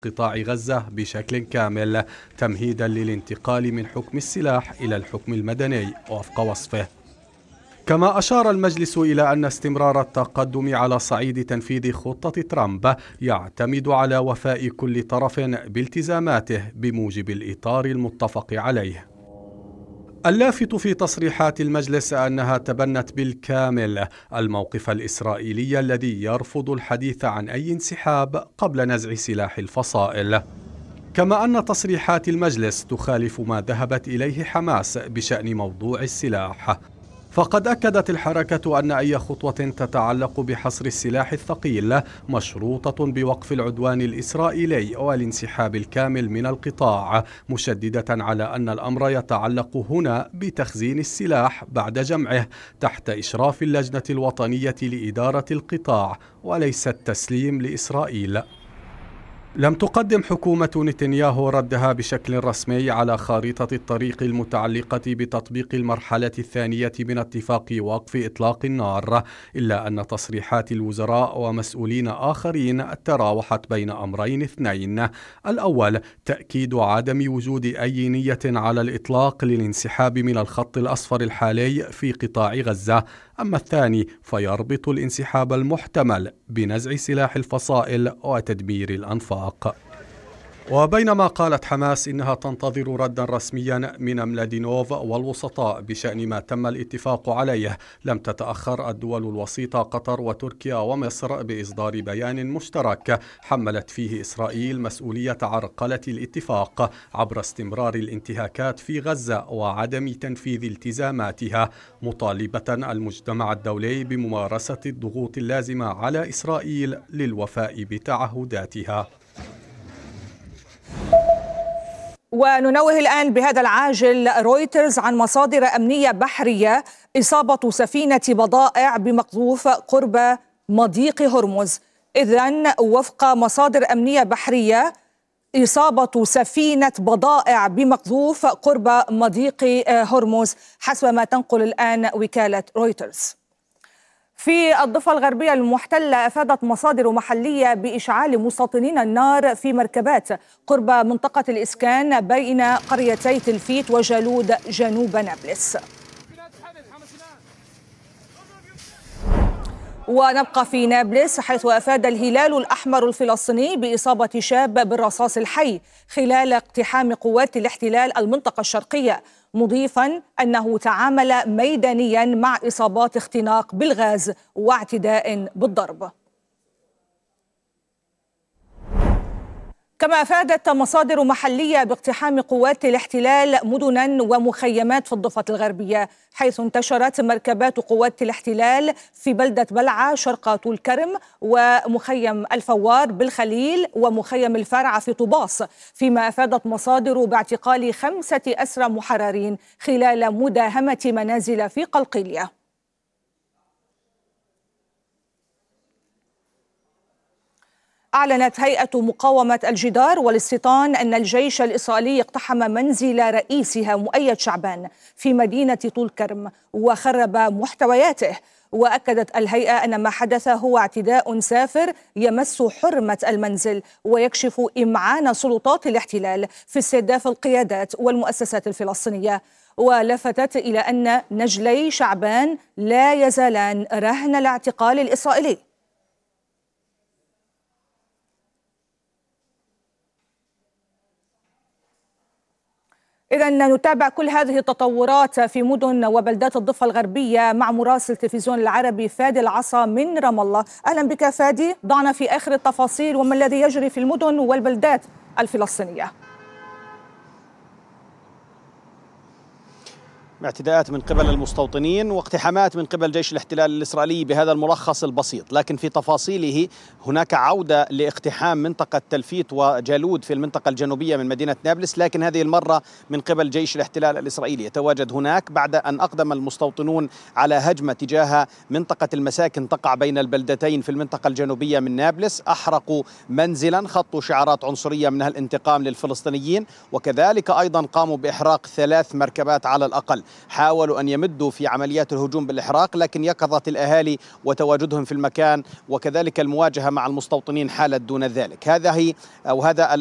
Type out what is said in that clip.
قطاع غزة بشكل كامل تمهيدا للانتقال من حكم السلاح إلى الحكم المدني وفق وصفه. كما أشار المجلس إلى أن استمرار التقدم على صعيد تنفيذ خطة ترامب يعتمد على وفاء كل طرف بالتزاماته بموجب الإطار المتفق عليه. اللافت في تصريحات المجلس أنها تبنت بالكامل الموقف الإسرائيلي الذي يرفض الحديث عن أي انسحاب قبل نزع سلاح الفصائل، كما أن تصريحات المجلس تخالف ما ذهبت إليه حماس بشأن موضوع السلاح. فقد أكدت الحركة أن أي خطوة تتعلق بحصر السلاح الثقيل مشروطة بوقف العدوان الإسرائيلي والانسحاب الكامل من القطاع، مشددة على أن الأمر يتعلق هنا بتخزين السلاح بعد جمعه تحت إشراف اللجنة الوطنية لإدارة القطاع وليس التسليم لإسرائيل. لم تقدم حكومة نتنياهو ردها بشكل رسمي على خارطة الطريق المتعلقة بتطبيق المرحلة الثانية من اتفاق وقف إطلاق النار، إلا أن تصريحات الوزراء ومسؤولين آخرين تراوحت بين أمرين اثنين: الأول تأكيد عدم وجود أي نية على الإطلاق للانسحاب من الخط الأصفر الحالي في قطاع غزة، أما الثاني فيربط الانسحاب المحتمل بنزع سلاح الفصائل وتدمير الأنفاق. وبينما قالت حماس إنها تنتظر ردا رسميا من ملادينوف والوسطاء بشأن ما تم الاتفاق عليه، لم تتأخر الدول الوسيطة قطر وتركيا ومصر بإصدار بيان مشترك حملت فيه إسرائيل مسؤولية عرقلة الاتفاق عبر استمرار الانتهاكات في غزة وعدم تنفيذ التزاماتها، مطالبة المجتمع الدولي بممارسة الضغوط اللازمة على إسرائيل للوفاء بتعهداتها. وننوه الآن بهذا العاجل رويترز عن مصادر أمنية بحرية إصابة سفينة بضائع بمقذوف قرب مضيق هرمز. إذن وفق مصادر أمنية بحرية إصابة سفينة بضائع بمقذوف قرب مضيق هرمز حسب ما تنقل الآن وكالة رويترز. في الضفة الغربية المحتلة أفادت مصادر محلية بإشعال مستوطنين النار في مركبات قرب منطقة الإسكان بين قريتي تلفيت وجالود جنوب نابلس. ونبقى في نابلس حيث أفاد الهلال الأحمر الفلسطيني بإصابة شاب بالرصاص الحي خلال اقتحام قوات الاحتلال المنطقة الشرقية، مضيفا أنه تعامل ميدانيا مع إصابات اختناق بالغاز واعتداء بالضرب. كما أفادت مصادر محلية باقتحام قوات الاحتلال مدنا ومخيمات في الضفة الغربية، حيث انتشرت مركبات قوات الاحتلال في بلدة بلعة شرق طول كرم ومخيم الفوار بالخليل ومخيم الفرع في طوباس، فيما أفادت مصادر باعتقال 5 أسرى محررين خلال مداهمة منازل في قلقيلية. أعلنت هيئة مقاومة الجدار والاستيطان أن الجيش الإسرائيلي اقتحم منزل رئيسها مؤيد شعبان في مدينة طول كرم وخرب محتوياته. وأكدت الهيئة أن ما حدث هو اعتداء سافر يمس حرمة المنزل ويكشف إمعان سلطات الاحتلال في استهداف القيادات والمؤسسات الفلسطينية. ولفتت إلى أن نجلي شعبان لا يزالان رهن الاعتقال الإسرائيلي. إذن نتابع كل هذه التطورات في مدن وبلدات الضفة الغربية مع مراسل التلفزيون العربي فادي العصا من رام الله. أهلا بك فادي، ضعنا في آخر التفاصيل وما الذي يجري في المدن والبلدات الفلسطينية. اعتداءات من قبل المستوطنين واقتحامات من قبل جيش الاحتلال الإسرائيلي بهذا الملخص البسيط، لكن في تفاصيله هناك عودة لاقتحام منطقة تلفيت وجالود في المنطقة الجنوبية من مدينة نابلس، لكن هذه المرة من قبل جيش الاحتلال الإسرائيلي يتواجد هناك بعد أن أقدم المستوطنون على هجمة تجاه منطقة المساكن تقع بين البلدتين في المنطقة الجنوبية من نابلس. أحرقوا منزلا، خطوا شعارات عنصرية منها الانتقام للفلسطينيين، وكذلك أيضا قاموا بإحراق 3 مركبات على الأقل. حاولوا أن يمدوا في عمليات الهجوم بالإحراق، لكن يقظة الأهالي وتواجدهم في المكان وكذلك المواجهة مع المستوطنين حالت دون ذلك. هذا